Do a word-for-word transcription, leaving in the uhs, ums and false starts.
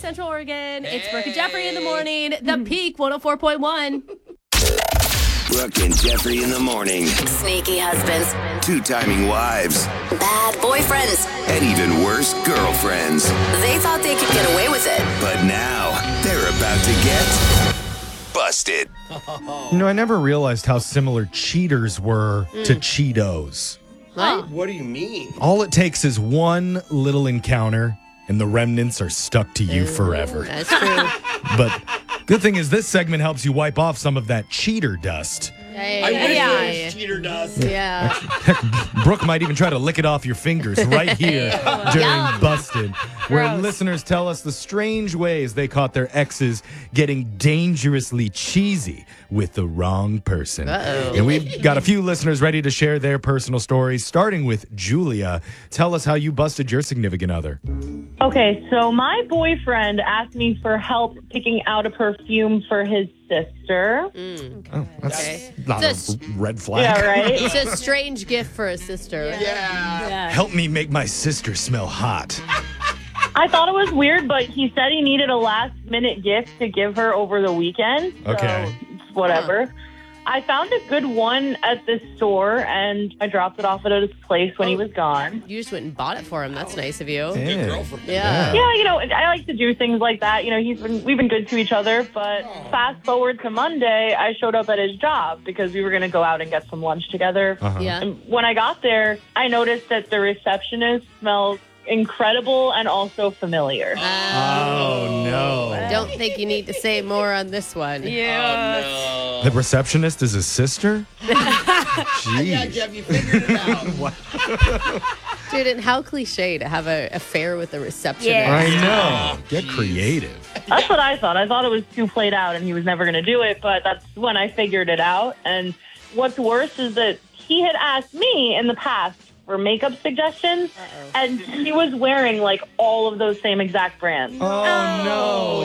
Central Oregon. Hey. It's Brooke and Jeffrey in the morning. The Peak one oh four point one. Brooke and Jeffrey in the morning. Sneaky husbands. Two-timing wives. Bad boyfriends. And even worse, girlfriends. They thought they could get away with it. But now, they're about to get busted. You know, I never realized how similar cheaters were Mm. to Cheetos. What? What do you mean? All it takes is one little encounter, and the remnants are stuck to you forever. That's true. But good thing is this segment helps you wipe off some of that cheater dust. Hey, I wish yeah. there was cheater dust. Yeah. Brooke might even try to lick it off your fingers right here during Yum. Busted, where Gross. listeners tell us the strange ways they caught their exes getting dangerously cheesy with the wrong person. Uh-oh. And we've got a few listeners ready to share their personal stories, starting with Julia. Tell us how you busted your significant other. Okay, so my boyfriend asked me for help picking out a perfume for his sister. Oh, that's Okay. not It's a red flag. Yeah, right? It's a strange gift for a sister. Yeah. Help me make my sister smell hot. I thought it was weird, but he said he needed a last-minute gift to give her over the weekend. so Okay. Whatever. I found a good one at this store, and I dropped it off at his place when he was gone. You just went and bought it for him. That's nice of you. Yeah. girlfriend. Yeah. Yeah, you know, I like to do things like that. You know, he's been we've been good to each other, but fast forward to Monday, I showed up at his job because we were going to go out and get some lunch together. Uh-huh. Yeah. And when I got there, I noticed that the receptionist smells incredible and also familiar. Oh, no. Don't think you need to say more on this one. Oh, The receptionist is a sister? no. Jeez. Yeah, Jeff, you figured it out. Dude, and how cliche to have an affair with a receptionist. I know. Get creative. That's what I thought. I thought it was too played out and he was never going to do it, but that's when I figured it out. And what's worse is that he had asked me in the past for makeup suggestions, and he was wearing like all of those same exact brands. Oh, no.